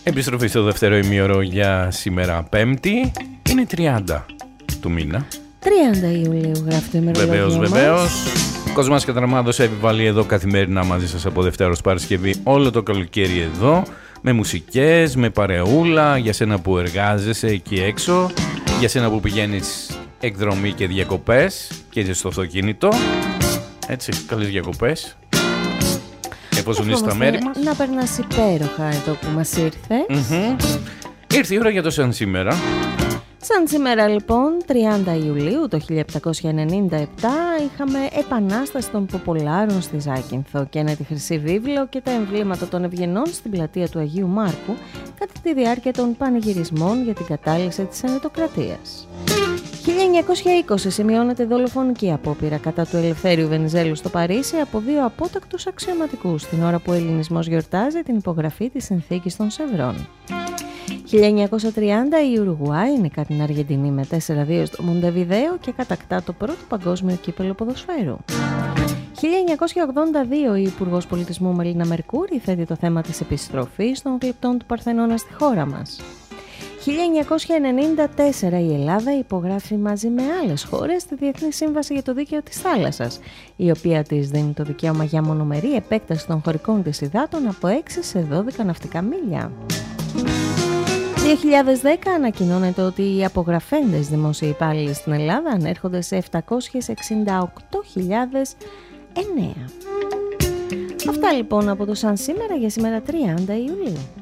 Επιστροφή στο δεύτερο ημίωρο για σήμερα Πέμπτη. Είναι 30 του μήνα. 30 Ιουλίου γράφει το ημερολόγιο μας. Βεβαίως. Κοσμάς Κατραμάδος επιβάλλει εδώ καθημερινά μαζί σας από Δευτέρα ως Παρασκευή όλο το καλοκαίρι εδώ. Με μουσικές, με παρεούλα, για σένα που εργάζεσαι εκεί έξω, για σένα που πηγαίνεις εκδρομή και διακοπές και είσαι στο αυτοκίνητο. Έτσι, καλές διακοπές. Εφόσον είσαι στα μέρη μας. Να περνάς υπέροχα εδώ που μας ήρθες. Ήρθε η ώρα για το σαν σήμερα. Σαν σήμερα λοιπόν, 30 Ιουλίου το 1797, είχαμε επανάσταση των Ποπολάρων στη Ζάκυνθο και τη Χρυσή Βίβλο και τα εμβλήματα των Ευγενών στην πλατεία του Αγίου Μάρκου κατά τη διάρκεια των πανηγυρισμών για την κατάλυση της Ενετοκρατίας. 1920 σημειώνεται δολοφονική απόπειρα κατά του Ελευθέριου Βενιζέλου στο Παρίσι από δύο απότακτους αξιωματικούς την ώρα που ο ελληνισμός γιορτάζει την υπογραφή της Συνθήκης των Σευρών. 1930 η Ουρουγουάη νικά την Αργεντινή με 4-2 στο Μοντεβιδέο και κατακτά το πρώτο παγκόσμιο κύπελλο ποδοσφαίρου. 1982 η Υπουργός Πολιτισμού Μελίνα Μερκούρη θέτει το θέμα της επιστροφής των γλυπτών του Παρθενώνα στη χώρα μας. 1994 η Ελλάδα υπογράφει μαζί με άλλες χώρες τη Διεθνή Σύμβαση για το Δίκαιο της Θάλασσας, η οποία της δίνει το δικαίωμα για μονομερή επέκταση των χωρικών της υδάτων από 6 σε 12 ναυτικά μίλια. 2010 ανακοινώνεται ότι οι απογραφέντες δημόσιοι υπάλληλοι στην Ελλάδα ανέρχονται σε 768.009. Αυτά λοιπόν από το σαν σήμερα για σήμερα 30 Ιουλίου.